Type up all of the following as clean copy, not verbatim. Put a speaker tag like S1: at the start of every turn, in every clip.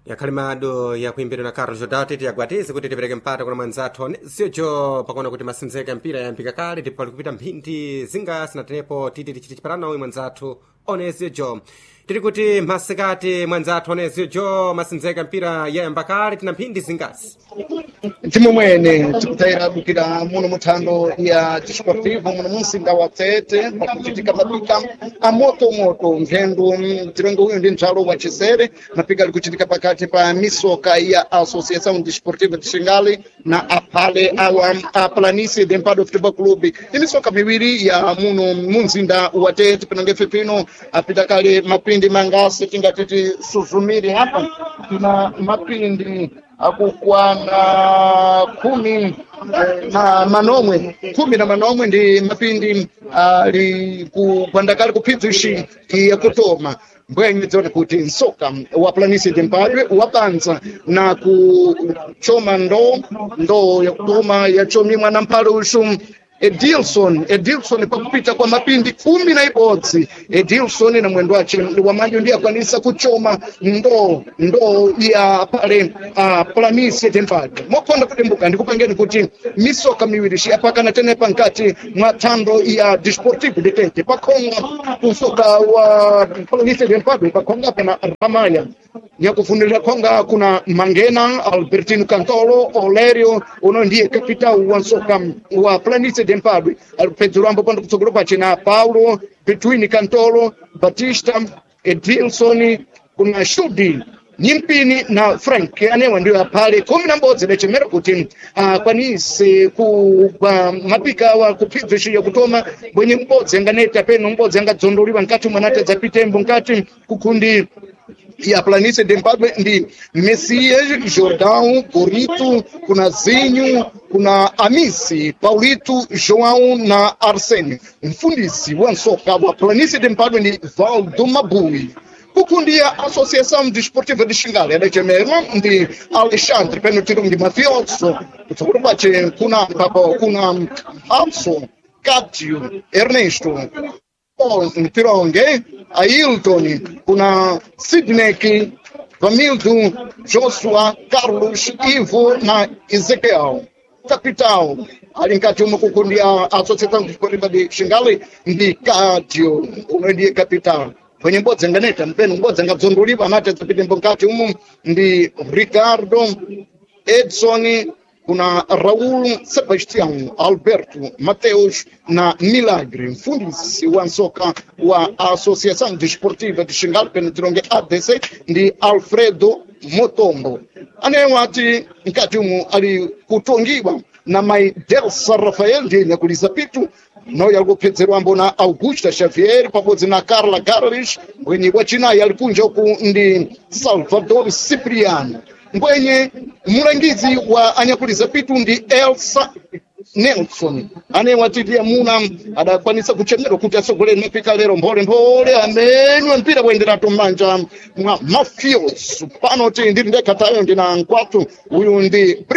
S1: yakhalimado yakuimbidwa na Carlos Jodati tiyagwatize kuti tipereke mpata kuna mwanzathu siyocho pakuona kuti masinzeka mpira yayambika kale ndipo pali kupita mphindi zinga sinatenepo titi tichiti chiparana uyi mwanzathu onesiyocho tiri kuti masikati mwanzathu onesiyocho masinzeka mpira yayamba kale tina mphindi zingasi
S2: Timu mwene tikutayira bukira muno muthando ya desportivo muno munsinda wa Tete pakuchitika mapika amoto mphendo tirengo uyu ndi nthalo wa Chisere mapika ali kuchitika pakati pa misoka ya Associação Desportiva de Xingali na apale a Planície de Empado Futebol Clube imisoka miwiri ya muno munsinda wa Tete penangefe pino apita kale mapindi mangasi tingatiti suzumiri hapa tuna mapindi akukwana kumi na manomwe ndi mapindi ali kupandakali kuphidzishi ya kutoma mbwenye dzone kuti nsoka wa Planície de Empadwe wapanza na kuchoma ndo ya kutoma ya chomimwa na mpalo ushu Edilson pakupita kwa mapindi 11 Edilson na mwendo wache wa manjo ndiye akwanisa kuchoma ndo ya pale Planície de Empadwe mokonda kutembuka ndikupangeni kuti misoka miwiri apakana tene pankati mwa thando ya Desportivo de Tete pakonga kusoka wa Planície de Empadwe pakonga pana Ramaya ya kufunilira konga kuna Mangena Albertino Cantolo Olerio uno ndiye kapitao wa soka wa Planície de Empadwe alipedzurambo pando kutsogolo pachina Paulo Between Cantolo Batista Edilson kuna Shudi Nyimpini na Frank anewa ndio pale 11 lechemera kuti kwanise ku mapika wa kuphidzishi ya kutoma bwenye mbodzi anganeta peno mbodzi angadzondoliwa nkati mwanata zapitembo nkati kukundi ya Planície de Empadwe ndi Messias, Jordão, Corito, kuna Zinho, kuna Amisi, Paulito, João na Arsênio. Mfundisi wa nsoka wa Planície de Empadwe ndi Valdo Mabui. Kukundi ya Associação Desportiva de Xingali adachemera ndi Alexandre Penotirungi Mafioso. Kutsogolo pache kuna Also, Cádio, Ernesto, Tironge, Ailton, kuna Sidney, Vamildo, Joshua, Carlos, Ivo na Ezequiel. Capital, alinkati kukundi ya Associação Desportiva de Xingali ndi Cádio, ndiye capital. Kwenye mbodzi nganeta mpeno mbodzi ngadzondoliwa anati zapite mbongati ndi Ricardo, Edson, kuna Raul, Sebastião, Alberto, Mateus na Milagre, mfundisi wa nsoka wa Associação Desportiva de Xingali Penetironge ADC ndi Alfredo Motombo. Anewati nkati ali kutongiwa na mai Delsa Rafael ndiye nyakuliza pitu noyo alikuphedzerwambo na Augusta Xavier pabodzi na Carla Garlich mwenye wachinayi alikunja uku ndi Salvador Cipriano mwenye mulangizi wa anyakuliza pitu ndi Elsa Nelson anewatilia muna adakwanisa kuchemera kuti asogolere mapika lero mphole amenywa mpira bwendera tomanja mwa Mafios panoti ndi ndekatayo ndina nkwatu uyu ndi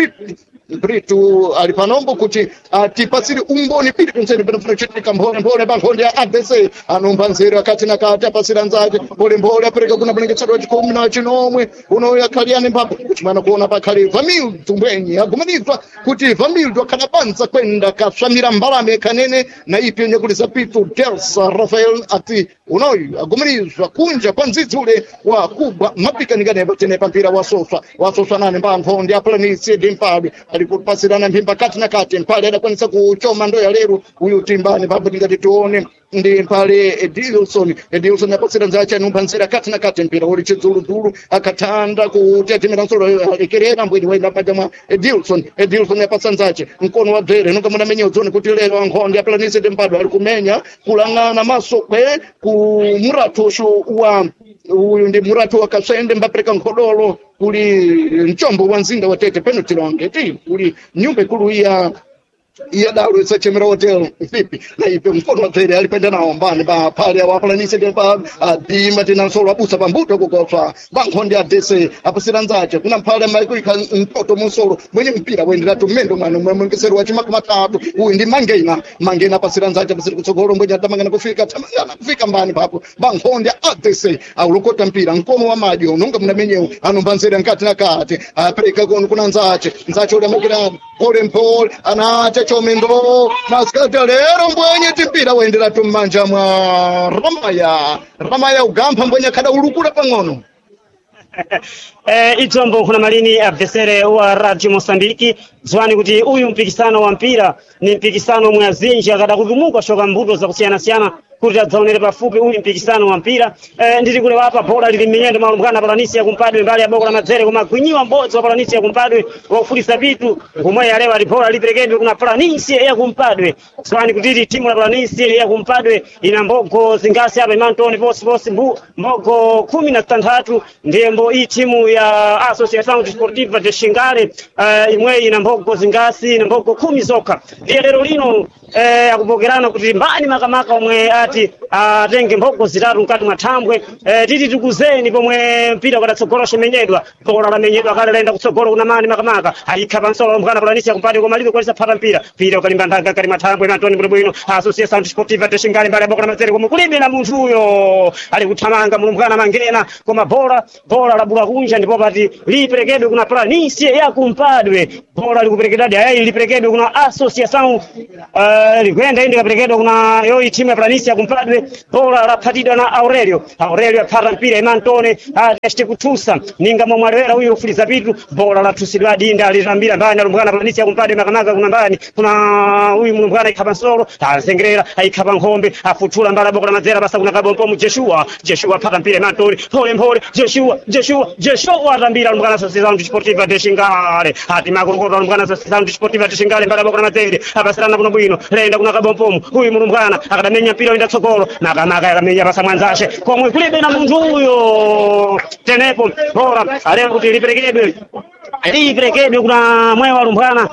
S2: Brito alipanombo kuti tipasiri umboni pili kunseni benofuna chitika mphole bankhonde ya ADC anomba nzero akati na kati apasira nzake mphole apereka kuna mlengetsero wa chikumi na chinomwe unoyo akhaliane mpapa kuchimana kuona pakhali Vamildo mbwenyi agumanizwa kuti Vamildo akanabanza kwenda kaswamira mbalame kanene na ipi nyakuliza pitu Delsa Rafael ati unoyo agumanizwa kunja kwa nzizi ule wa kubwa mapika niganeba tenepa mpira wasoswa nane mbankhonde ya Planície de Empadwe alikupasirana mpimba kati na kati mpale adakwanisa kuchoma ndo ya lero uyu timbani papo tingati tuone ndi mpale Edilson yapasira nzache numba nzira kati na kati mpira uli chidzuludulu akathanda kuti atimira nsolo ikerera mbweni waenda mpaka mwa Edilson yapasa nzache mkono wa bere nunga muna menye udzone kuti lero nkhondi ya Planície de Empadwe ali kumenya kulang'ana maso kwe ku muratosho wa uyu ndi murato wakasende mbapereka nkhodolo kuli mchombo wa nzinda wa Tete Penetironge ti kuli nyumba ikulu ya ia dalu isa chemera hotel vipi na ipe mkono mazeri alipenda nao mbani ba pale wapalanise de ba dima tena solo abusa bambuto kukofa bankondi adese apasiranzaje kuna pale maikuika mtoto musoro mwenye mpira wendera tumendo mwana mwengesero wa chimaka matatu uyu ndi mangena apasiranzaje apasiri kutsogolo mwenye atamangana kufika mbani papo bankondi adese aulokota mpira mkono wa maji unonga mnamenyeo anombanzera nkati na kati apereka kuna nzache ule makirani Paul anacha chomendo maskata lero mbwenye tipira wendera tumanja mwa Ramaya ugampa mbwenye kada ulukula pang'ono.
S3: Itombo kuna malini abdesere wa Radio Mosambiki zwani kuti uyu mpikisano wa mpira ni mpikisano mwazinji akada kudhumuka shoka mbuto za kusiana kuti adzaonere pafupi uyu mpikisano wa mpira ndiri kule wapa bola lilimenyendo malumbwana palanisi ya kumpadwe mbali ya boko la madzere kumagwinyiwa mbodzi wa palanisi ya kumpadwe wakufulisa vitu kumwe yalewa lipola liperekedwe kuna palanisi ya kumpadwe zwani kuti timu la palanisi ya kumpadwe ina mbogo zingasi hapa imantoni posi mbogo 16 ndembo hii timu ya Associação Desportiva de Xingale imwe ina mbogo zingasi ina mbogo 10 zoka lero lino akubogerana kuti mbani makamaka omwe ati atenge mbogo zitatu mkati mwa thambwe titi tikuzeni pomwe mpira ukadatsogolo shemenyedwa bola lamenyedwa kale laenda kutsogolo kuna mani makamaka ayikha pansolo mkana palanisi yakumpati koma libe kwalisa phata mpira ukalimba ndanga kali mathambwe na Antoni bwino Associação Desportiva de Xingale mbali ya boko la mazere koma kulibe na munthu uyo ali kuthamanga mulumbwana mangena koma bola labula kunja ndipo pati liperekedwe kuna palanisi yakumpadwe bola likuperekedwa ayi liperekedwe kuna Associação likwenda indi kaperekedwa kuna yo timu ya palanisi yakumpadwe bola lapatidwa na Aurelio aphata mpira imantone ashite kutusa ninga mwalewera uyu ufuliza vitu bola latusidwa dinda alitambira mbani alumbwana palanisi yakumpadwe makamaka kuna mbani kuna uyu mulumbwana ikhapansolo asengerera ayikhapa nkhombe afutula mbala boko la mazera basa kuna kabompo mu Joshua aphata mpira imantone pole Joshua atambira alumbwana Associação Desportiva de Xingale ati makurukota alumbwana Associação Desportiva de Xingale mbala boko la mazera abasirana kuno bwino lenda kuna kabompo uyu mulumbwana akadamenya mpira wenda tsogolo makamaka yakamenya basa mwanzashe komwe kulibe na munthu uyo tenepo bora alero kuti liperekedwe kuna mwe wa lumbwana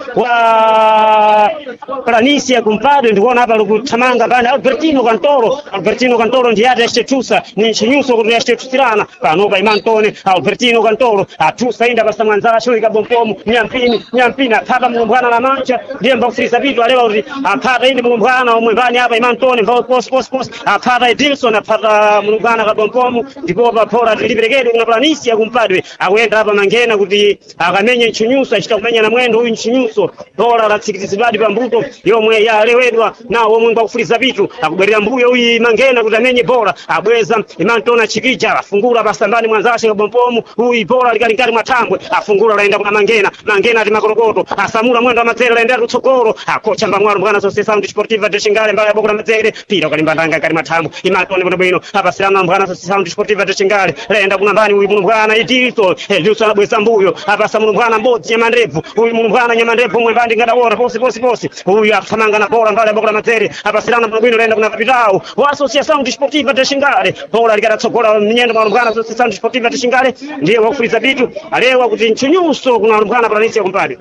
S3: wa palanisi yakumpadwe ndikuona hapa likuthamanga mbani Albertino Cantoro ndiye atashitusa ni chinyuso kuti yashitutsirana panopa imantone Albertino Cantoro atusa inda basa mwanzashe ikabompomu nyampini aphata mulumbwana la mancha ndiye mbafurisa vitu alewa kuti aphata indi mulumbwana omwe mbani hapa imantone post aphata Edilson aphata mulumbwana kabompomu ndipo papola liperekedwe kuna palanisi yakumpadwe awenda hapa mangena kuti akamenye nchinyuso achita kumenya na mwendo uyu nchinyuso bola latsikitizidwadi pambuto yomwe yalewedwa nawo omwe ngwakufuliza vitu akubwerera mbuyo uyu mangena kuti amenye bola abweza imantona chikija afungula pasambani mwanzashe kabompomu uyu bola likalikali mwathambwe afungula laenda kuna mangena ati makorokoto asamula mwendo wa mazere laenda kutsogolo akocha mbamwalo mwana Associação Desportiva de Xingale mbali ya boko la mazere pira ukalimba ndanga kali mathambwe imantone bwino apasirana mwana Associação Desportiva de Xingale laenda kuna mbani uyu mwana Edilson abweza mbuyo apasa mwana mbodzi nyamandrevu uyu mwana nyamandrevu mwe mbandi ngadaora posi uyu akuthamanga na bola mbali ya boko la mazere apasirana bwino laenda kuna kapitao wa Associação Desportiva de Xingale bola likatsogola mnyendo mwana Associação Desportiva de Xingale ndiye wakufuliza vitu alewa kuti nchinyuso kuna mwana palanisi yakumpadwe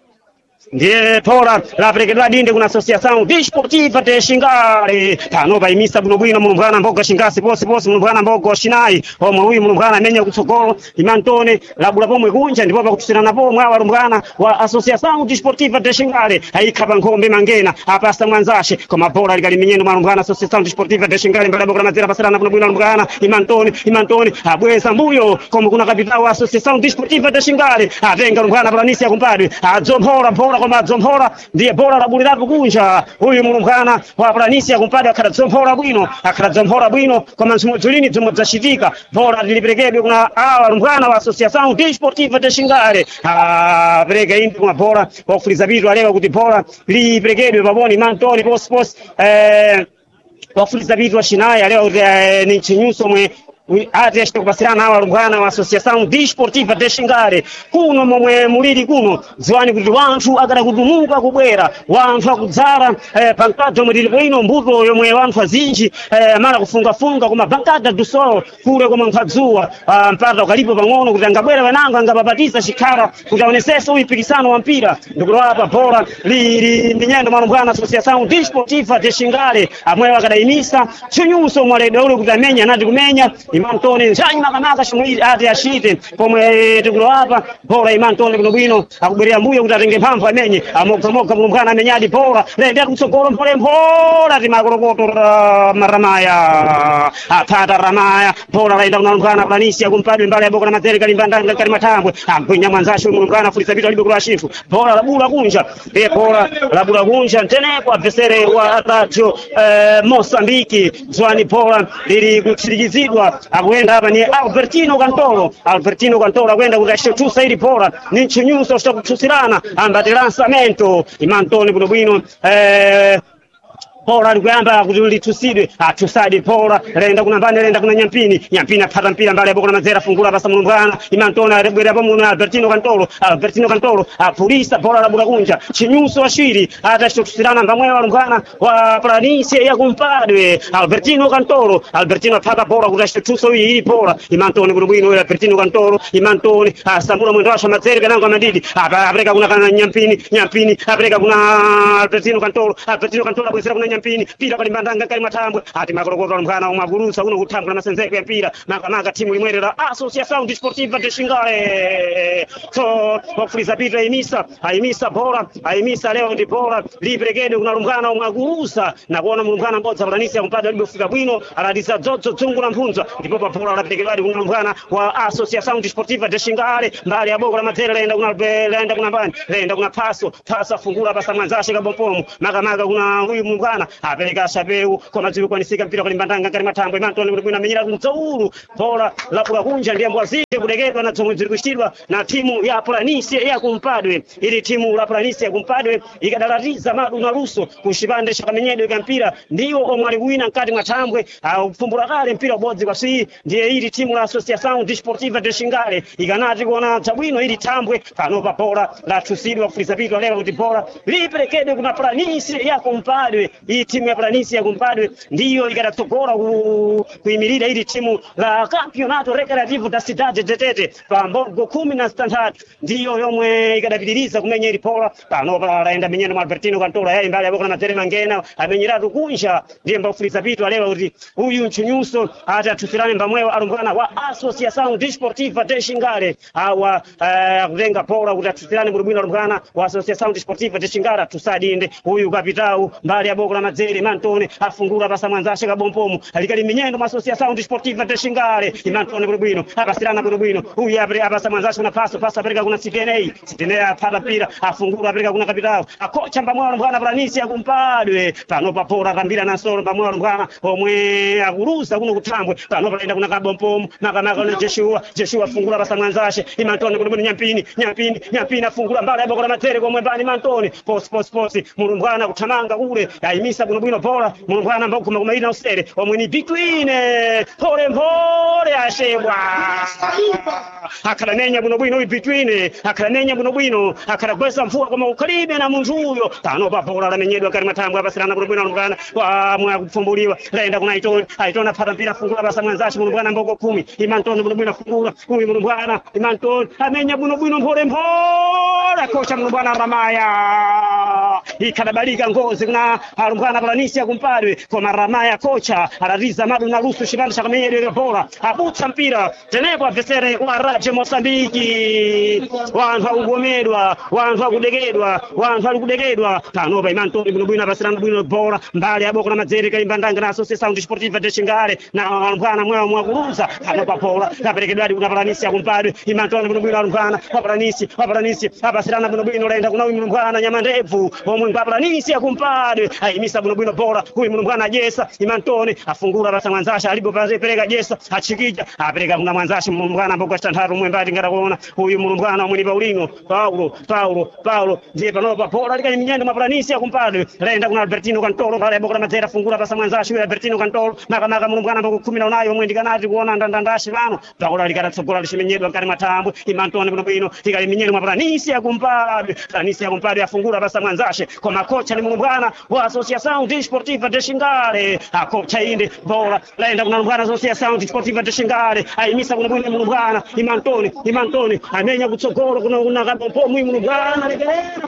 S3: ndiye bola laperekedwa dinde kuna Associação Desportiva de Xingale panopa imisa bwino mulumbwana mbogo Xingasi posi mulumbwana mbogo Xinai omwe uyu mulumbwana amenya kutsogolo imantone labula pomwe kunja ndipo pakutusirana pomwe awa lumbwana wa Associação Desportiva de Xingale ayikhapa nkhombe mangena apasa mwanzashe koma bola likalimenyendo mulumbwana Associação Desportiva de Xingale mbala boko la mazera pasirana bwino lumbwana imantone abweza mbuyo koma kuna kapitao wa Associação Desportiva de Xingale atenga lumbwana palanisi yakumpadwe adzomphora koma adzomphora ndiye bola labulirapo kunja uyu mulumbwana wa palanisi yakumpadwe akadadzomphora bwino koma nsimuzulini zomwe zachitika bola liliperekedwe kuna awa lumbwana wa Associação Desportiva de Xingale apereka indi kuna bola wakufuliza vitu alewa kuti bola liperekedwe paboni mantoni posi wakufuliza vitu wa Xinai alewa kuti ni chinyuso mwe ati ashite kupasirana awa alumbwana wa Associação Desportiva de Xingale kuno momwe muliri kuno ziwani kuti wanthu akada kutumuka kubwera wanthu akudzala pankada omwe tili bwino mbuto yomwe wanthu azinji amala kufungafunga koma pankada dusolo kule koma mphadzuwa mpata ukalipo pang'ono kuti angabwera wanango angapapatiza chikhala kuti aonesese uyu mpikisano wa mpira ndikulapa bola lili ndinyendo malumbwana Associação Desportiva de Xingale amwe akadayimisa chinyuso mwalede ule kuti amenya anati kumenya Imantoni njanyi makamaka shimwiri ati ashite pomwe tikulapa bola Imantoni kuno bwino akubwerera mbuyo kuti atenge mphamvu amenye amokamoka mulumbwana amenyadi bola lende kutsogolo mphola timakolokoto maramaya apata ramaya bola laenda kuna mulumbwana planisia kumpadwe mbali ya boko na mazere kalimbandanga kali matambwe amgwinya mwanzasho mulumbwana fulisa vitu alibe kula shinthu bola labula kunja bola labula kunja ntenepo abvesere wa Radio Mosambiki zwani bola lili kutsirikizidwa akuenda hapa ni Albertino Cantolo akuenda kutashitusa ili bola ni chinyuso chitakutusirana ambati lansamento Imantoni kuno bwino bola likuyamba kuti litusidwe atusadi bola lenda kuna mbani lenda kuna nyampini apata mpira mbali ya boko na mazera fungula pasa mulumbwana Imantoni arebwera pamuno Albertino Cantolo apulisa bola labula kunja chinyuso washiri atashitutusirana mbamwe walumbwana wa Planície ya kumpadwe Albertino Cantolo apata bola kutashitusa ili bola Imantoni kuno bwino Albertino Cantolo Imantoni asambula mwendo washo mazere kanango madidi apreka kuna kana nyampini apreka kuna Albertino Cantolo kwesera kuna nyampini pira pali mbandanga kali matambwe ati makolokoto mkhana umagurusa uno kutambula masenzeko ya mpira makamaka timu limwere la Associação Desportiva de Xingale so wakufuliza pita aimisa bola leo ndi bola libregede kuna mkhana umagurusa na kuona mkhana mbodza Planície kumpada libofika bwino aladiza dzodzo dzungu la mphunza ndipo pa bola labregedwadi kuna mkhana wa Associação Desportiva de Xingale mbali ya boko la mazere lenda kuna paso fungula pasa mwanzashe kabompomo makamaka kuna huyu mkhana apeleka Shapeu koma zivi kwanisika mpira kalimbandanga kali matambwe Imantoni kuti bwino amenyera kumtsaulu bola labula kunja ndiye mbwazike kudeketwa na zomwe ziri kuchitidwa na timu ya Planície ya kumpadwe ili timu la Planície ya kumpadwe ikadalatiza madu na luso kushipande shakamenyedwe ka mpira ndiwo omwe ali kuwina mkati mwatambwe kufumbula kale mpira ubodzi kwa si ndiye ili timu la Associação Desportiva de Xingale ikanati kuona tabwino ili tambwe panopa bola la tusidwa kufuliza pito leo kuti bola liperekedwe kuna Planície ya kumpadwe hii timu ya Planície ya kumpadwe ndiyo ikatogora kuimirira ili timu la Campeonato Recreativo da Cidade de Tete pambogo 16 ndiyo yomwe ikadapitiriza kumenya ili bola panopa laenda menyendo mwa Albertino Cantolo yeye mbali yaboko na mazere mangena amenyeratu kunja ndiye mbafuliza pito leo kuti huyu nchunyuso atatusirane mbamwewa alumbwana wa Associação Desportiva de Xingale awa kutenga bola kuti atusirane mulubwino alumbwana wa Associação Desportiva de Xingale tusadinde huyu kapitau mbali ya boko la mazere Imantoni afungula pasa mwanzashe kabompomo alikali minyendo mwa Associação Desportiva de Xingale Imantoni bulubwino apasirana bulubwino huyu apasa mwanzashe kuna pasa pereka kuna CTNA apata pira afungula pereka kuna kapitau akocha mbamwewa mwana Planície ya kumpadwe panopa bola kambira na solo mbamwewa mwana omwe akurusa kuno kutambwe panopa lenda kuna kabompomo makamaka na Joshua fungula pasa mwanzashe Imantoni bulubwino nyampini afungula mbali ya boko la mazere komwe mbani Imantoni posi mulumbwana kutamanga kule aimisa bwino bola mulumbwana mbako kumaina usere omwe ni between pole ashebwa akalanenya bwino between akalanenya bwino akarakwesa mfuwa koma ukalibe na muntu huyo panopa bola lamenyedwa kali matambwe apasirana bwino mulumbwana wa mwa kufumbuliwa laenda kuna Aitona pata mpira fungula basa mwanzashi mulumbwana mboko 10 Imantoni bwino fungula huyu mulumbwana Imantoni amenya bwino pole kocha mulumbwana Ramaya ikadabalika ngozi kuna alumbwana Planície ya kumpadwe koma Ramaya kocha alariza madu na lusu shibanda shakamenyedwe bola abutsa mpira tenepo avesere wa Radio Mosambiki wanthu akugomedwa wanthu akudegedwa panopa Imantoni bwino apasirana bwino bola mbali ya boko la mazere kalimbandanga na Associação Desportiva de Xingale na alumbwana mwewa mwakuluza panopa bola kaperekedwadi kuna Planície ya kumpadwe Imantoni bwino alumbwana wa Planície apasirana bwino lenda kuna uyu mlumbwana Nyamandevu omwe ngaplanisia kumpadwe ayimisa bwinobwino bola uyu mulumbwana Jesa Imantoni afungula basa mwanzasha alipo pereka Jesa achikija apereka kuna mwanzasha mulumbwana amboka chantharu mwe mbati ngata kuona uyu mulumbwana omwe ni Paulinho Paulo ndiye panopa bola likali minyendo maplanisia kumpadwe lenda kuna Albertino Cantolo pale boka mazera fungula basa mwanzasha uyu Albertino Cantolo maka mulumbwana amboko 19 omwe ndikanati kuona ndandandashi pano bola likata tsogola lishimenyedwa ngati mathambo Imantoni bwinobwino likali minyendo maplanisia kumpadwe planisia kumpadwe afungula basa mwanzasha kwa makocha ni mulumbwana wa Associação Desportiva de Xingale akocha inde bola laenda kuna mulumbwana Associação Desportiva de Xingale ayimisa kuna bwino mulumbwana Imantoni amenya kutsogolo kuna kabompo mwi mulumbwana lekelera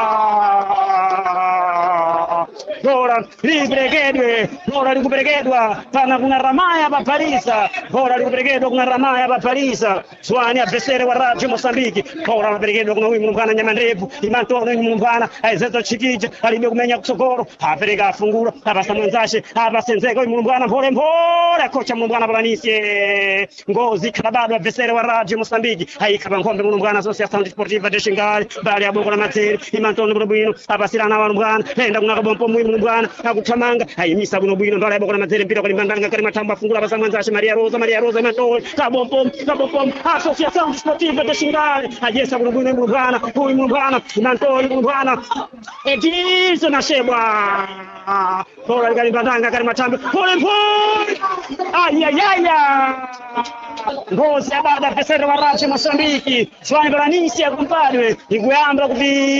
S3: bola likuperekedwa pana kuna Ramaya Bapalisa bola likuperekedwa kuna Ramaya Bapalisa Swani avesere wa Radio Mosambiki bola likuperekedwa kuna huyu mulumbwana Nyamandevu Imantoni mulumbwana aizeto chikija alibe kumenya kutsogolo apereka afungula abasa mwanzashe abasenzeka uyu mulumbwana mpole kocha mulumbwana Planisie ngozi kabado avesere wa Radio Mosambiki aikaba nkombe mulumbwana Associação Desportiva de Xingale bali aboko na materi Imantoni bwino abasirana wa mulumbwana enda kuna kabompo mwi mulumbwana akuthamanga ayimisa bwino bali aboko na materi mpira kwa limbandanga kali matamba afungula abasa mwanzashe Maria Rosa Imantoni kabompo Associação Desportiva de Xingale ajesa bwino mulumbwana uyu mulumbwana Imantoni mulumbwana Edilson Ashebwa bola likali limbandanga kali matamba pole ngozi abada pesere wa Radio Mosambiki Swani Planisia kumpadwe iguyamba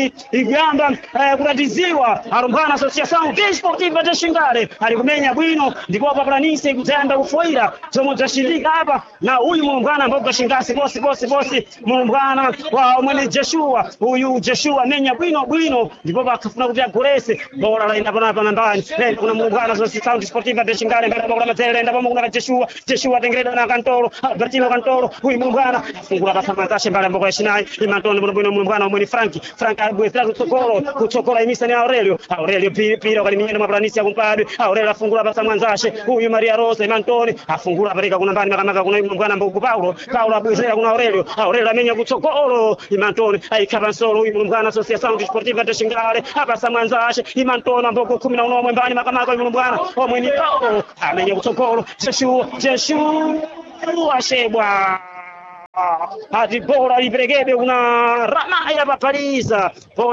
S3: kutatiziwa arumbwana Associação Desportiva de Xingale alikumenya bwino ndipo pa Planisia ikutenda kufoira zomwe zashindika hapa na huyu mulumbwana mboga shingasi bosi mulumbwana wa mwene Joshua huyu Joshua menya bwino ndipo bakafuna kuti agolese bola laenda panapa nambani kuna mulumbwana Associação Desportiva de Xingale mbele bola matele enda pamoja na Joshua tengereda na Cantolo Albertino Cantolo huyu mulumbwana fungula basa mwanzashe mbele mboga shinai Imantoni bwino mulumbwana omwe ni Frank abwesera kutsogolo imisa ni Aurelio pira kwa minyendo maplanisia kumpadwe Aurelio afungula basa mwanzashe huyu Maria Rosa Imantoni afungula pereka kuna mbani makamaka kuna mulumbwana mbogo Paulo abwesera kuna Aurelio amenya kutsogolo Imantoni aikaba nsolo huyu mulumbwana Associação Desportiva de Xingale abasa mwanzashe Imantoni mbogo 11 omwe mbani makamaka mulumbwana omwe ni Paulo amenya kutsogolo Joshua Ashebwa ati bola liperekedwe kuna Ramaya Bapalisa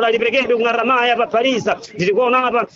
S3: ndilikuona hapa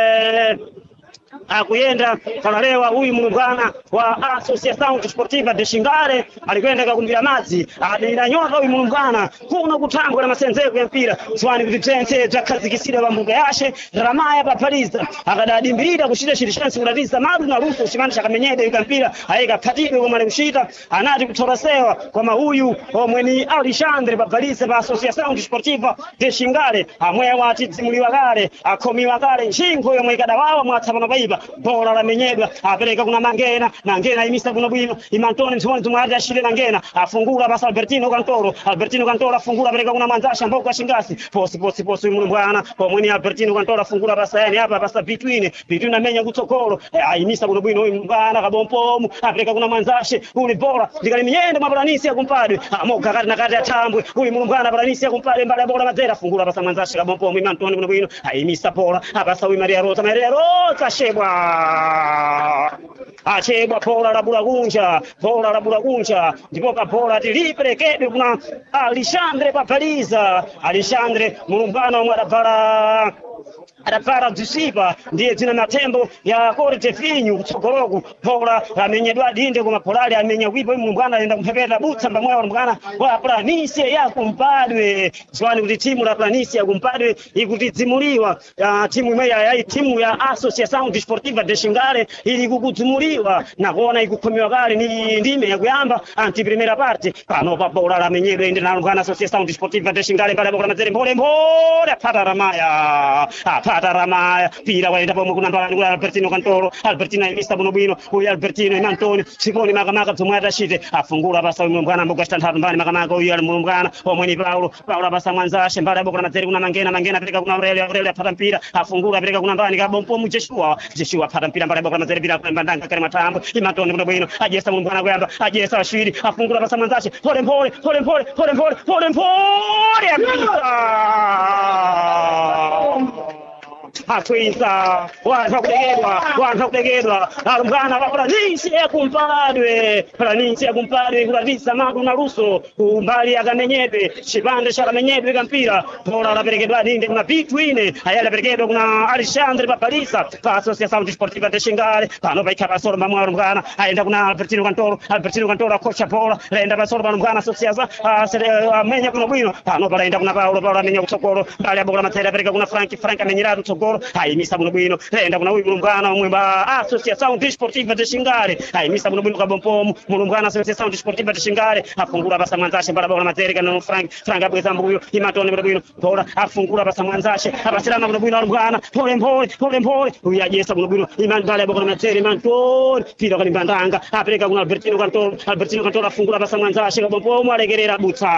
S3: akuyenda kalalewa huyu mulumbwana wa Associação Desportiva de Xingale alikwenda kakumbira madzi adinanyota huyu mulumbwana kuno kutangwa na masenzeko ya mpira swani kuti tente zakazikisira pambuga yashe Ramaya Bapalisa akadadimbirira kuchita chirishansi kutatiza madu na rufu ushimani chakamenyede yuka mpira ayika patidwe koma kushita anati kutorasewa koma huyu omwe ni Alexandre Bapalisa pa Associação Desportiva de Xingale amwe wati dzimuliwa kale akhomiwa kale nchingo yomwe ikadawawa mwatsapana paipa bola lamenyedwa apereka kuna Nangena imisa kuno bwino Imantoni msomoni tumwati ashile Nangena afungula basa Albertino Cantolo afungula apereka kuna Mwanzasha mbogo shingasi posi mulumbwana omwe ni Albertino Cantolo afungula basa yani hapa basa between amenya kutsogolo imisa kuno bwino mulumbwana kabompomu apereka kuna Mwanzashe uli bola likali minyendo maplanisia kumpadwe amoka kati na kati ya tambwe uli mulumbwana planisia kumpadwe mbale bola mazera afungula basa Mwanzashe kabompomu Imantoni kuno bwino imisa bola abasa wi Maria Rosa Achebwa bola la bulagunja ndipo ka bola tiliperekedwe kuna Alexandre Bapalisa mulumbwana omwe adapara dusipa ndiye zina matembo ya korte finyu kutsogoloku bola amenyedwa dinde kuma polali amenya wipo mulumbwana aenda kumpepeta butsa mbamwe mulumbwana wa Planisia ya kumpadwe zwani kuti timu la Planisia kumpadwe ikutidzimuliwa timu imwe ya timu ya Associação Desportiva de Xingale ili kukudzimuliwa na kuona ikukhomiwa kale ni ndime yakuyamba anti primera parte pano pa bola amenyedwa inde na mulumbwana Associação Desportiva de Xingale mbale bola mazere mpole pata Ramaya pata Ramaya pira waenda pomwe kuna mbali kwa Albertino Cantoro Albertino imisa bwinobwino uyu Albertino Imantoni siponi makamaka zomwe atachite afungula basa uyu mwana mboga standard mbali makamaka uyu ali mwana omwe ni Paulo basa mwanzashe mbali aboko na mazeri kuna mangena pereka kuna Aurelia pata mpira afungula pereka kuna mbali kabompo mu Joshua pata mpira mbali aboko na mazeri bila mbandanga kali matambo Imantoni bwinobwino ajesa mwana kuyamba ajesa ashiri afungula basa mwanzashe pole Akwisa wanza kutegedwa alumgana bakora nisi kumpadwe kulavisa madu na ruso kumbali akamenyedwe chipande chakamenyedwe kampira bora laperekedwa dinde kuna bitwine ayala perekedwa kuna Alexandre Papalisa pa Associação Desportiva de Xingale pano vai kapasoro mamwa alumgana aenda kuna Albertino Cantoro akocha bola aenda pasoro alumgana Associação amenya kuna bwino pano palaenda kuna Paulo amenya kutsogolo mbali abokora matera pereka kuna Frank amenyeratu tsogolo aimisa bwino aenda kuna uyu mulumgana omwe ba Associação Desportiva de Xingale aimisa bwino kabompomo mulumgana Associação Desportiva de Xingale afungula basa mwanzashe mbala bola matereka no Frank abweza mbuyo Imantoni bwino bola afungula basa mwanzashe abasirana bwino alumgana pole uyu ajesa bwino Imantoni bola matereka Imantoni pira kalimbandanga apereka kuna Albertino Cantoro afungula basa mwanzashe kabompomo alegerera butsa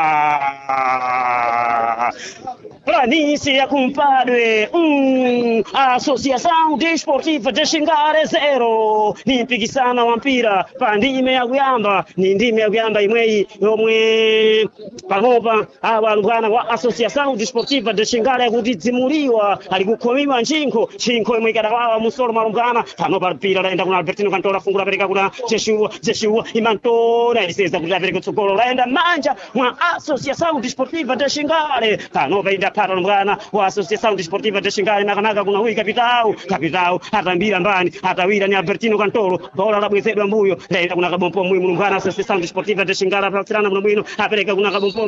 S3: Planície kumpadwe Associação Desportiva de Xingale 0 ni mpikisano wa mpira pa ndime ya kuyamba ni ndime ya kuyamba imweyi yomwe panopa awa alumgana wa Associação Desportiva de Xingale kutidzimuliwa alikukomiwa nchinko imwe ikadawawa musolo malumgana panopa mpira laenda kuna Albertino Cantoro afungula pereka kuna Joshua Imantoni aliseza kuti apereka tsogolo laenda manja mwa Associação Desportiva de Xingale panopa ida pata alumgana wa Associação Desportiva de Xingale makanaka kuna huyu kapitao atambira mbani atawira ni Albertino Cantoro bola labwezedwa mbuyo laenda kuna kabompo mwe mulumgana Associação Desportiva de Xingale apasirana bwino apereka kuna kabompo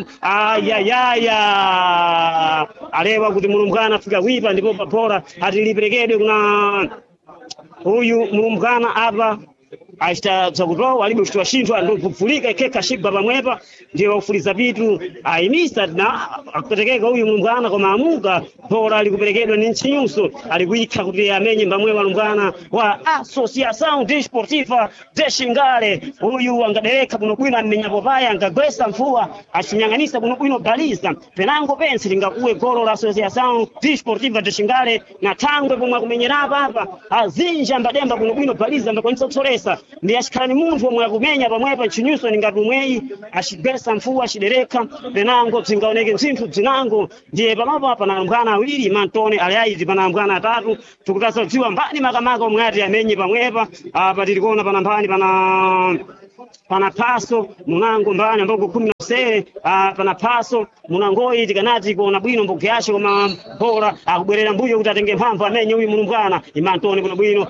S3: alewa kuti mulumgana fika wipa ndipo bola atiliperekedwe kuna huyu mulumgana apa aita zakutoa walibe kushtua shindwa ndo kufulika ikeka shigba pamwepa ndio ufuliza vitu aimisa na akutekeka huyu mulumgana kwa maamuka bora alikuperekedwa ni nchinyuso alikuika kuti amenye mbamwe mulumgana wa Associação Desportiva de Xingale huyu angadereka kuno kwina amenya popaya angagwesa mfua achinyang'anisa kuno kwino baliza penango pensi lingakuwe golo la Associação Desportiva de Xingale na tangwe pomwe kumenyerapa hapa azinja mbademba kuno kwino baliza mbakwanisa kutsolesa ndi ashikani munthu omwe akumenya pamwepa chinyuso ningati umweyi ashigwesa mfuwa ashidereka penango zingaoneke zinthu zinango ndiye panopo apa na alumgana awiri Imantoni aliaiti pana alumgana atatu tikutasa kudziwa mbani makamaka omwe ati amenye pamwepa apa tilikuona pana mbani pana paso munango mbani ambako 17 pana paso munangoyi tikanati kuona bwino mbogo yace koma bora akubwerera mbuyo kuti atenge mphamvu amenye uyu mulumgana Imantoni bwino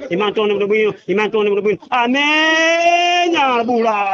S3: amenya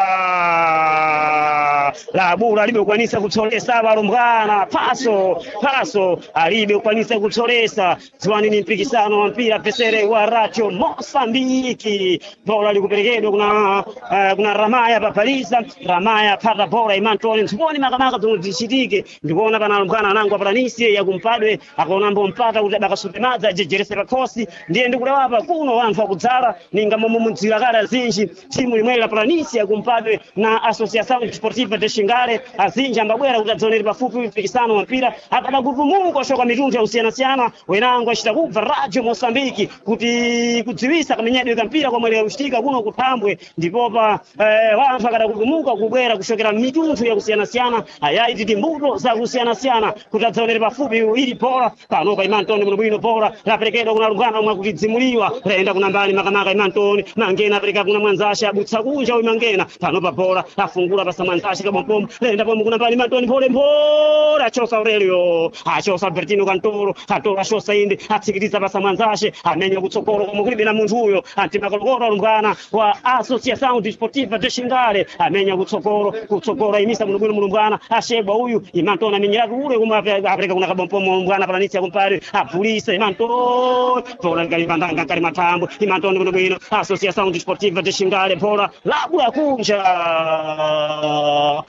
S3: bula alibe kwanisa kutsolesa balumgana paso alibe kwanisa kutsolesa ziwani ni mpikisano wa mpira pesere wa Radio Mosambiki bora likuperekedwa kuna Ramaya Papalisa Ramaya pata bora Imantoni nsiponi makamaka zishitike ndikuona pana alumgana nangu apalanisye ya kumpadwe akaona mpata kuti bakasutemaza jejerese pakosi ndiye ndikulewapa kuno wanthu akudzala ninga momwe munzira kala zinji timu limwe la Planície kumpadwe na Associação Desportiva de Xingale azinja ambabwera kuti adzonere pafupi mpikisano wa mpira akadakuvumuka oshoka mitundu ya usiyanasiyana wenango achita kubva Radio Mosambiki kuti kudziwisa kamenyedwe kampira komwe likuchitika kuno kuthambwe ndipopa wanthu akadakuvumuka kubwera kushokera mitundu ya usiyanasiyana ayaiti timbuto za kusiyanasiyana kuti adzonere pafupi ili bora panopa Imantoni bwino bora laperekedwa kuna alumgana omwe kutidzimuliwa laenda kuna mbali makamaka Imantoni mangena apereka kuna mwanzashe abutsa kunja uyu mangena panopa bora afungula pasa mwanzashe kabompomo laenda pomwe kuna mbali Imantoni pole achosa Aurelio achosa Albertino Cantoro achosa inde atsikiriza pasa mwanzashe amenya kutsogolo komwe kulibe na munthu uyo antimakolokolo alumgana wa Associação Desportiva de Xingale amenya kutsogolo imisa bwino mulumgana ashebwa uyu Imantoni amenyeratu ule kumwe apereka kuna kabompomo mulumgana Planície kumpare apulisa Imantoni bora kalipandanga kali matambo Imantoni bwino Associação Desportiva de Xingale bora labula kunja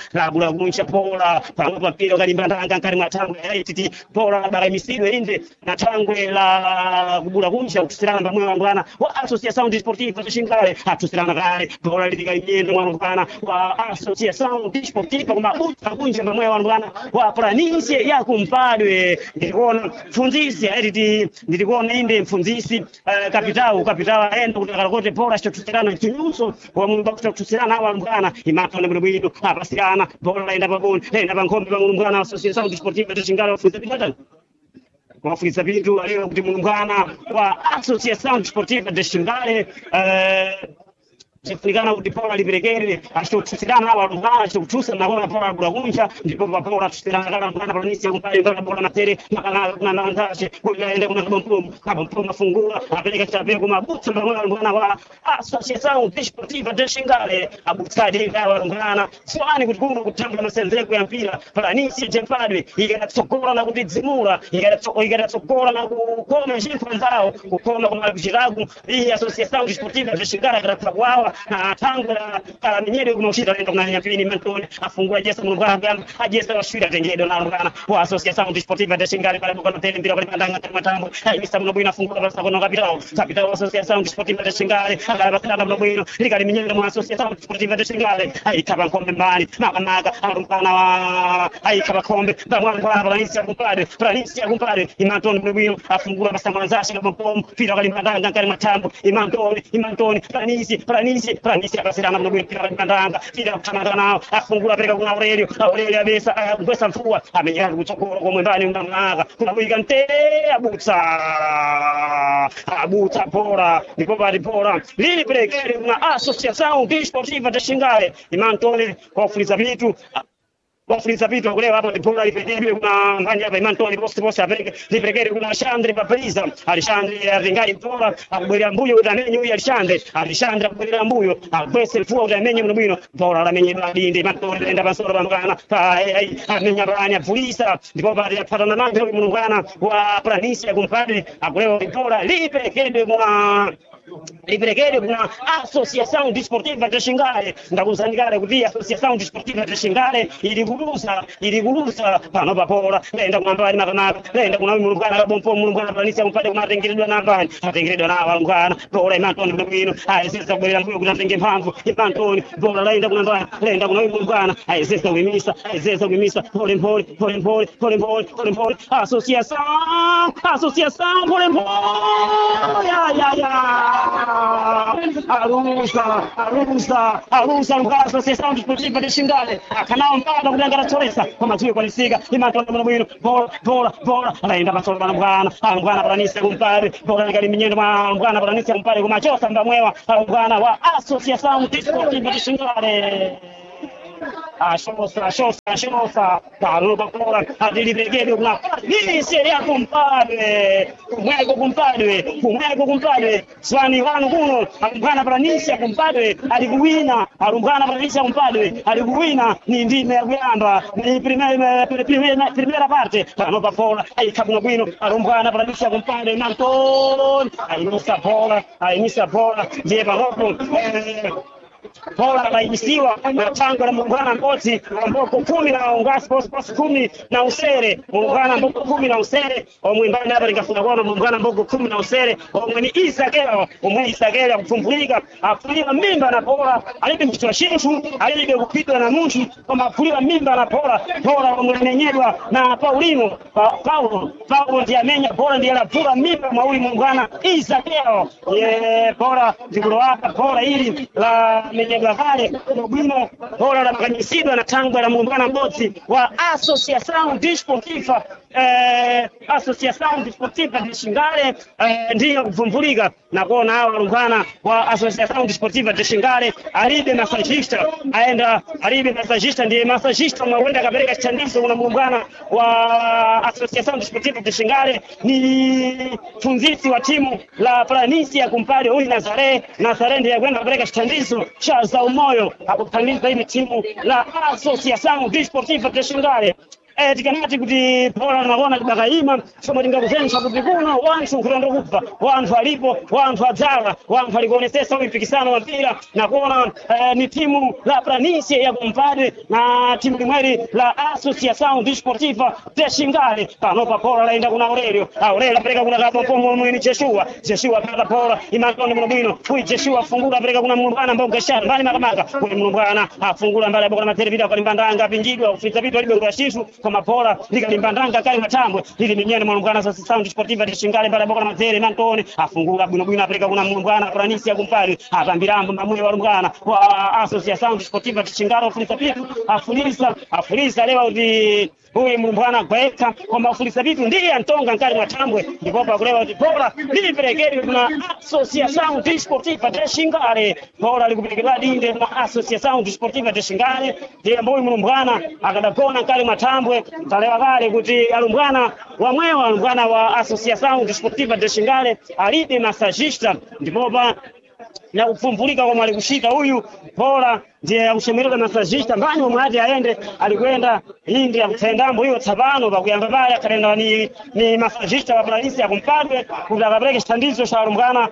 S3: la Bulagunja Pola panopa mpira ukalimbandanga nkati mwa thangwe ya ITT Pola bakaimitsidwe inde na thangwe la Bulagunja kutusirana pamwe wangwana wa Associação Desportiva Xingale atusirana kale Pola litikalinyendo mwana wa Associação Desportiva kuma Bulagunja pamwe wangwana wa Planície ya kumpadwe ndikuona mfunzisi ndikuona inde mfunzisi kapitao aenda kuti akalakote Pola chitusirana chinyuso wa mumba kutusirana awa mwana imatone bwino apasirana Pola laenda paboni laenda pankhombe pamwe mwana wa Associação Desportiva Xingale wafunza vitu leo kuti mwana wa Associação Desportiva Xingale Sifurikana kuti Pola liperekere achitutsirana abalungana achitutusa nakona Pola Bulagunja ndipo Pola tusirana kala mwana Planície kumpali ngala Pola matere nakana kuna nandache kuyaende kuna kabompumu fungula apeleka chape kuma butsa mwana wa Associação Desportiva Xingale abutsadi abalungana swani kuti kuno kutambula masenzeko ya mpira Planície jempadwe ikatsokola na kutidzimula ikatsokola na kukoma chifo nzao kukoma kuma kuchiragu iyi Associação Desportiva Xingale katsakwao na tangu la minyere kumaushita lendo kuna nyapini Mantone afungua jesa munganga ajesa washira tengedo na ngana wa Associação Desportiva Xingale pale kwa tele mpira kwa ndanga matambo misa mno bwina afungua basa kwa kapitao Associação Desportiva Xingale ala batana mno bwino likali minyere mu Associação Desportiva Xingale aikaba kombe mbali maka arumana wa aikaba kombe bamwana kwa Planície kumpade Mantone mno bwino afungua basa mwanzashi kwa pombo pira kwa ndanga kali matambo Mantone Planície apasirana mno bwino pira kwa ndanga pira kutamanga nao afungula pereka kuna Aurelio abesa gwesa mfua amenyera kuchokora kwa mwembani ndamanga kuna bwigante abutsa Pola ndipo bali Pola lili pelekere kuna Associação Desportiva Xingale Mantone kwa kufuliza vitu wafuliza vitu kulewa hapo Pola lipekedwe kuna nganja hapa Mantone post apeleke lipekedwe kuna Alexandre Papriza Alexandre aringai Pola akubwera mbuyo utamenye huyu Alexandre akubwera mbuyo akwese mfua utamenye mno bwino Pola lamenye madinde Mantone enda basoro bangana amenya banya polisa ndipo bali apatana nange huyu mungana wa Planície kumpade akulewa Pola lipekedwe kuna Associação Desportiva Xingale ndakuzandikale kuti Associação Desportiva Xingale ilikulusa pano pa Pola lenda kumambali makanaka lenda kuna mulungana kabompo mulungana Planície kumpade kumatengeredwa nambani atengeredwa na walungana Pola Mantone bwino ayesesa kubwerera mbuyo kuti atenge mphamvu Mantone Pola lenda kuna ndani lenda kuna mulungana ayesesa kuimisa pole Associação pole arusa ngara Associação Desportiva Xingale akanao mpanda kudangara choresa kwa mazuyo kwa lisika Mantone mno bwino Pola alaenda basoro bana mwana Planície kumpare Pola ngali minyendo mwana Planície kumpare kumachosa ndamwewa mwana wa Associação Desportiva Xingale Ashosa Taruba Pola adili brigade kuna hii seria kumpadwe kumweko swani wanu kuno arumbana Planície kumpadwe alikuwina ni ndime ya kuyamba ni primera parte panopa Pola aikabuna bwino arumbana Planície kumpadwe Mantone aimisa Pola ndiye panopo Pola laimisiwa na tango la muungana mboti amboko 10 na ongasi post 10 na usere muungana mboko 10 na usere omwimbani hapa likafuna kwa muungana mboko 10 na usere omweni Isakela kufumbulika afuliwa mimba na Pola alibe mchwa shinfu alibe kupitwa na muntu kama afuliwa mimba na Pola omwenenyedwa na Paulo ndiye amenya Pola ndiye alapula mimba mwa huyu muungana Isakela Pola zikuloaka Pola ili la menyedwa kale bwino Pola la makanyisidwa na tango la muungana mboti wa Associação Desportiva Xingale ndiyo kuvumbulika na kuona hawa muungana wa Associação Desportiva Xingale alibe masajista ndiye masajista mwenda kapeleka chandiso una muungana wa Associação Desportiva Xingale ni funzisi wa timu la Planície kumpale huyu Nazare ndiye kwenda kapeleka chandiso za umoyo akutaniza hili timu la Associação Desportiva Xingale tikanati kuti bora linaona libakaima chomwe tingakuzensa kuti kuno wanthu nkhutondo kupha wanthu alipo wanthu adzala wanthu alikuonesesa mpikisano wa mpira na kuona ni timu la Planície ya Kumpadwe na timu limweri la Associação Desportiva de Xingale. Panopa bola laenda kuna Aurelio apereka kuna Kabopongo mwini Jeshua apata bola imatoni mnobwino huyu Jeshua afungula apereka kuna Mulumbwana ambao ngashana mbali makamaka huyu Mulumbwana afungula mbali bola materevida kwa limbandanga pinjidwa ufita vitu alibe kwa shishu kama bola likalimbandanga kali matambwe lili minyene Mulumbwana Associação Desportiva de Xingale mbali bola matere mantoni afungula bwino apereka kuna Mulumbwana Planície ya Kumpadwe atambirambo mamwe wa Mulumbwana wa Associação Desportiva de Xingale ufulisa vitu afulisa leo kuti huyu Mulumbwana gweka kwamba ufulisa vitu ndiye antonga nkali matambwe ndipo pakulewa kuti bola liliperekedwe kuna Associação Desportiva de Xingale bola likuperekedwa dinde na Associação Desportiva de Xingale ndiye mbuyu Mulumbwana akadagona nkali matambwe talewa kale kuti alumbwana wamwewa alumbwana wa Associação Desportiva de Xingale alibe masajista ndipo na kupfumbulika kwa mwali kushika huyu bola ndiye akushemerera masajista mbani omwati aende alikwenda indi ya kutendambo hiyo tsapano pakuyamba pale akalenda ni masajista wa Planície ya Kumpadwe kuti akapereke chitandizo cha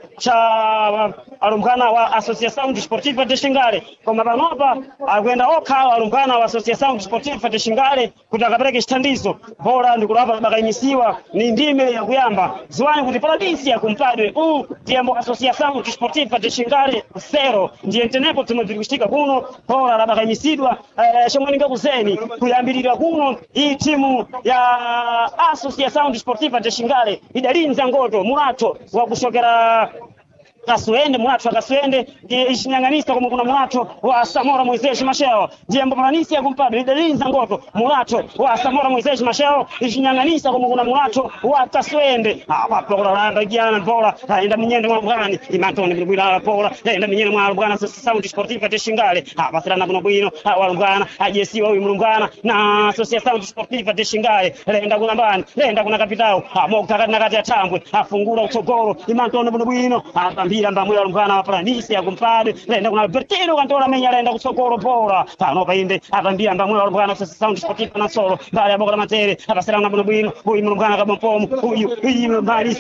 S3: alumbwana wa Associação Desportiva de Xingale koma panopa akwenda okhawa alumbwana wa Associação Desportiva de Xingale kuti akapereke chitandizo bola ndikulapa bakayimisiwa ni ndime ya kuyamba ziwani kuti Planície ya Kumpadwe ndiyembo Associação Desportiva de Xingale 0 ndiye ntenepo tumaziri kushika kuno bola labakayimisidwa chomwe ndingakuzeni kuyambiridwa kuno iyi timu ya Associação Desportiva de Xingale idalinza ngoto mulatho wa kushokera Kasuende mulatho Kasuende ishinyanganisa kama kuna mulatho wa Samora Moisés Machel ndiye Planície ya Kumpadwe idalinza ngoto mulatho wa Samora Moisés Machel ishinyanganisa kama kuna mulatho wa Kasuende bola landa giana bola aenda minyendo mwa bwani imantoni bilibwila bola aenda minyendo mwa bwana Associação Desportiva de Xingale basirana kuno bwino wa bwana ajesiwa huyu Mulumbwana na Associação Desportiva de Xingale lenda kuna mbani lenda kuna kapitao mokutaka na kati ya tambwe afungula utogoro imantoni kuno bwino ambira mbamwe alumbwana wa Planície ya Kumpadwe lenda kuna Albertino kantola menya lenda kusokoro bola pano painde atambira mbamwe alumbwana Associação Desportiva na solo mbali ya bola matere abasirana kuno bwino huyu Mulumbwana kabompomo huyu mbali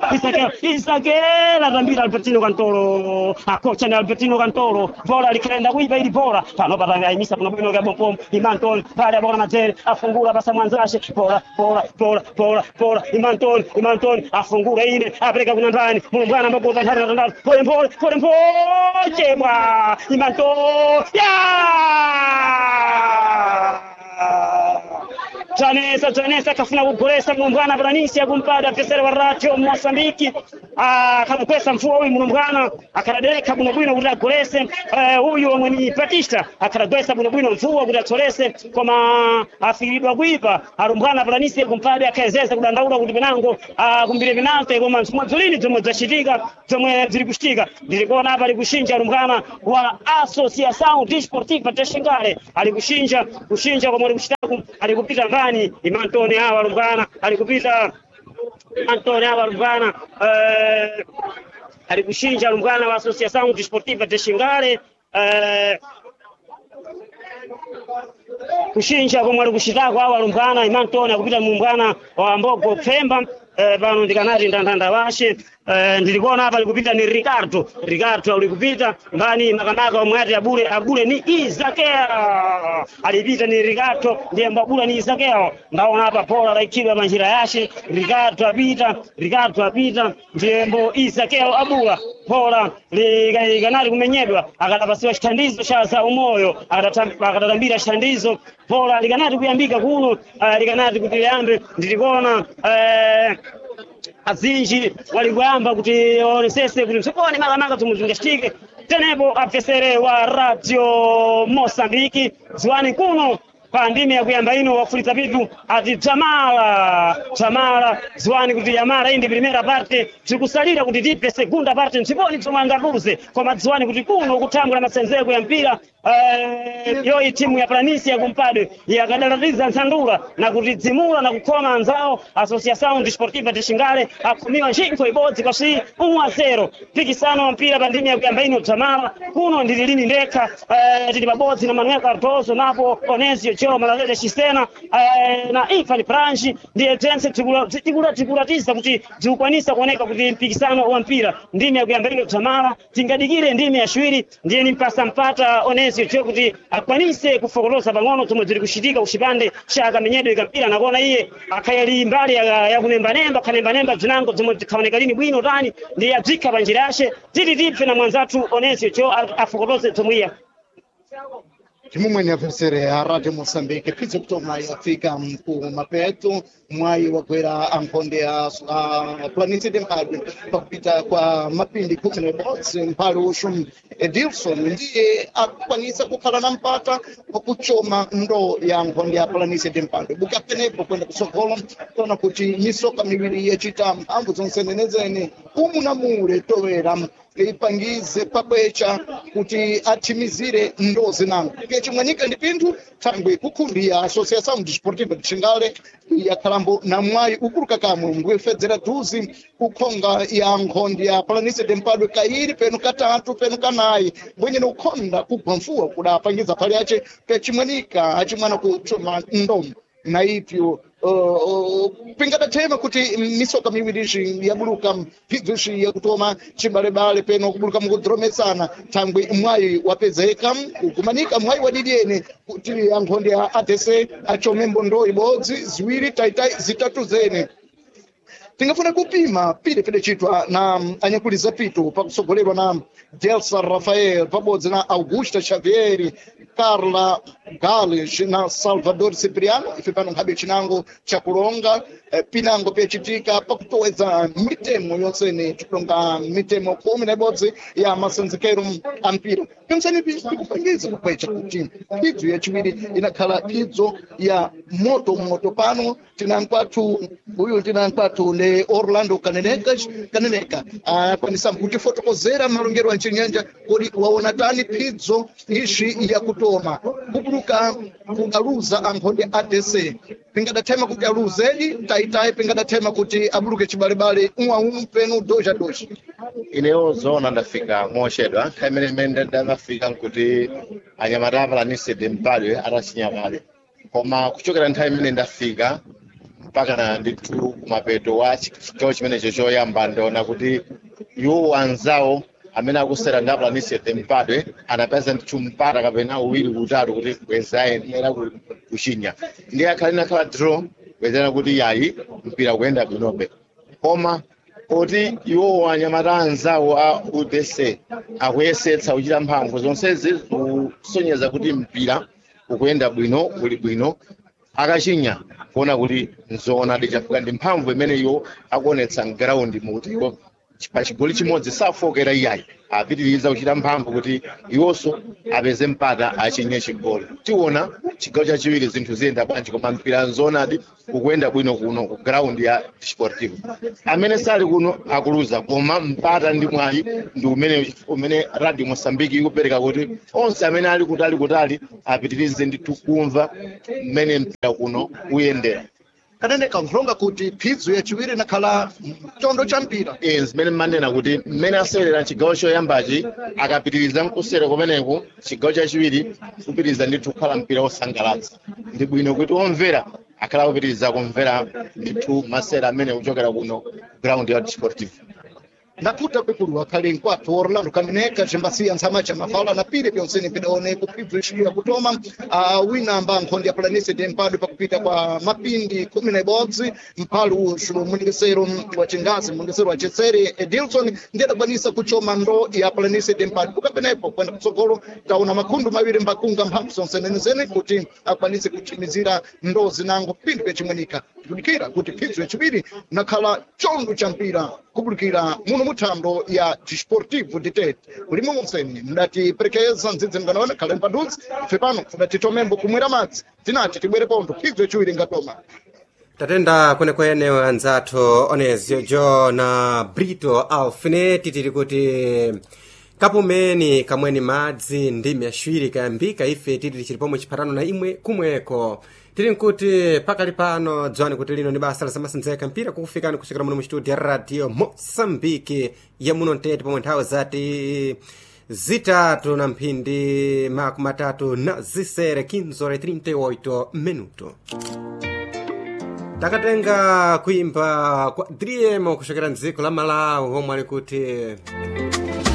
S3: Isakela atambira Albertino Cantolo akocha ni Albertino Cantolo bola likenda kuiba ili bola pano patanga imisa kuno bwino kabompomo imantoni mbali ya bola matere afungula basa mwanzashe bola imantoni afungula ine apereka kuna ndani Mulumbwana mbogota ndani pole chemwa imanto Tanesa kafuna kugolesa Mulumbwana Planície ya Kumpadwe afesere wa Radio Mosambiki akamukwesa mfuwa huyu Mulumbwana akaradereka bwino kuti agolese huyu omwe ni Batista akaragwesa bwino mfuwa kuti atolese koma afiridwa kuipa alumbwana Planície ya Kumpadwe akaezeza kudandaula kuti penango kumbire penalty koma msumwadzulini zomwe zachitika zomwe zili kuchitika ndilikuona hapa alikushinja alumbwana wa Associação Desportiva de Xingale alikushinja koma alikushitaku alikupita mbani imantoni hawa alumbwana alikupita Antoni hawa alumbwana alikushinja alumbwana wa Associação Desportiva de Xingale kushinja koma alikushitako hawa alumbwana imantoni akupita Mulumbwana wa Mbogo Pemba pano ndikanati ndandanda washe ndilikuona hapa alikupita ni Ricardo alikupita mbani makamaka omwati abule ni Isakea alipita ni Ricardo ndiye mbabula ni Isakea ndaona hapa bola laikidwa manjira yashe Ricardo apita ndiye mbo Isakea abula bola likanati kumenyedwa akatapasiwa chitandizo cha za umoyo akatatambira chitandizo bola likanati kuyambika kuno likanati kuti yambe ndilikuona azinji waligwamba kuti onesese kuti msokoni makamaka tumuzungashitike tenepo afesere wa Radio Mosambiki ziwani kuno pa ndimi ya kuyamba ino wafulita vitu ati Tamara ziwani kuti Yamara indi primera parte tikusalira kuti tipe segunda parte msiponi tumanga ruze kwa madziwani kuti kuno kutambula masenzeko ya mpira yoyi timu ya Planície ya Kumpadwe yakadalatiza Nsandula na kutidzimula na kukhoma anzawo Associação Desportiva de Xingale akhumiwa nchinko ibodzi kwa 1-0 mpikisano wa mpira pa ndimi ya kuyamba ino Dzamala kuno ndili lini ndekha tili pabodzi na Manuel Cardoso napo Onesio Joe Malalele Chisena na Infant Branch ndiye tense tikulatiza kuti zikukwanisa kuoneka kuti mpikisano wa mpira ndimi ya kuyamba ino Dzamala tingadikire ndimi ya shwiri ndiye nimpasa mpata Onesio Joe kuti akwanise kufokolosa pang'ono zomwe zili kuchitika kuchipande cha kamenyedwe kampira nakona iye akhayali mbali ya kunembanemba khanembanemba zinango zomwe zikhaoneka lini bwino tani ndiye adzikha pa njira yace tili tipfe na mwanzathu Onesio Joe afokolose zomwiya
S2: Timumweni afesere a Radio Moçambique pizza kutoma yafika kumapeto mwai wagwera ankonde a Planície de Mpadwe pakupita kwa mapindi 10 mpali ushum Edilson ndiye akwanisa kukhala na mpata wakuchoma ndo ya ankonde a Planície de Mpadwe bukapenepo kwenda kusogolo tona kuti misoka miwiri yechita mphamvu zonsenenezene umu na mule towera ipangize pakwecha kuti atimizire ndozi nango kechimwanyika ndi pinthu thangwe kukundi ya Associação Desportiva de Xingale ya Kalambo na mwai ukuluka kamwe ngwefedzera dhuzi kukhonga ya nkhondi ya Planície de Mpadwe kairi penu katatu penu kanayi mbwenye ni ukhonda kugwamfuwa kuda apangiza pali yace kechimwanyika achimwana kuchoma ndomo na ipyo pingada tema kuti misoka miwiri yabuluka mphidzo ya kutoma chimbalebale peno kubuluka mukudromesana thangwe mwai wapezeka kumanika mwai wadidiene kuti ankhonde ya ADC achome mbondo ibodzi ziwiri taitai zitatu zene tingafuna kupima pide chitwa na anyakuliza pito pakusogolerwa na Delsa Rafael pabodzi na Augusta Xavier Carla Gales na Salvador Cipriano ife pano nkhabe chinango chakulonga pinango pechitika pakutoweza mitemo yonsene chikulonga mitemo 11 ya masenzekero ampira pensani pikupangiza kupwecha kuti pizzo yachiwiri inakhala pizzo ya moto pano tinankwatu le Orlando Kaneneka akwanisa kuti fotokozera malongero a Chinyanja kodi waona tani pizzo ishi ya kutoma kubuluka kungaluza ankhonde ADC pingadatema kuti aluzeli taitai pingadatema kuti abuluke chibalebale penu doja
S4: ineyo zona ndafika moshedwa kamene mende ndafika kuti anyamata Planície de Mpadwe atachinyamale koma kuchokera nthawi imene ndafika mpaka na ndithu kumapeto wa chigawo chimenecho choyamba ndaona kuti iwo anzawo amene akusera ndi Planície de Mpadwe anapeza ndithu mpata kapena uwiri utatu kuti kwezayenera kuchinya ndiye akhala draw kwezera kuti yayi mpira kuyenda bwinobe koma kuti iwo anyamata anzawo a UDC akuyesetsa kuchita mphamvu zonsezi kusonyeza kuti mpira ukuyenda bwino uli bwino akachinya kuona kuti nzoona ndichafika ndi mphamvu imene iwo akuonetsa mgrawundi mukuti iwo pachigoli chimodzi safokera iyayi apitiriza kuchita mphamvu kuti iwonso apeze mpata achinye chigoli tiona chigawo chachiwiri zinthu ziyenda bwanji koma mpira nzoonadi ukuyenda bwino kuno ku ground ya Desportivo amene sali kuno akuluza koma mpata ndi mwayi ndi umene Radio Moçambique ikupereka kuti onse amene ali kutali apitirize ndithu kumva mmene mpira kuno uyendera
S2: Kaneneka nkulonga kuti pizzo yachiwiri inakhala chondo cha mpira
S4: zimene manena kuti mmene aserera chigawo choyambachi akapitiriza mkusero kumeneko chigawo chachiwiri kupitiriza ndithu kukhala mpira wosangalatsa ndi bwino kuti omvera akhala kupitiriza kumvera ndithu masera amene kuchokera kuno ground ya Desportivo
S2: ndakuta kwekulu akhale nkwathu Orlando Kaneneka chimbasiya ntsama cha mafala na pire pyonsene pidaone kupibzo ishiya kutoma wina amba nkhondi ya Planície de Mpadwe pakupita kwa mapindi 11 mpalu ushu mungesero wa Chingazi mungesero wa Chesere Edilson ndiye adakwanisa kuchoma ndo ya Planície de Mpadwe kukapenepo kwenda kutsogolo taona makhundu mawiri mbakunga mphamvu zonsenenezene kuti akwanise kuchimizira ndo zinango pindi pechimwenika kudikira kuti pizzo yachiwiri nakhala chondo cha mpira kubulikira muno muthando ya Desportivo de Tete ulimo monseni mdati prekeza ndzidzi mnganaona khala mpadudzi ife pano mdati tomembo kumwera madzi tinati tibwere pondo pizzo yachiwiri ngatoma
S1: tatenda kwenekwene anzathu Onesio Joe na Brito Alfine titiri kuti kapumeni kamweni madzi ndimi ashwiri kayambika ife tili chili pomwe chipatano na imwe kumweko tili nkuti pakali pano dzwani kuti lino ni basa la zamasinzeka mpira kukufikani kuchokera muno mu studio ya radio Mosambiki ya muno ntete pomwe nthawi zati zitatu na mphindi makumi atatu na zisere 15:38 minuto. Takatenga kuimba kwa Driemo kuchokera mdziko la Malawi homwe ali kuti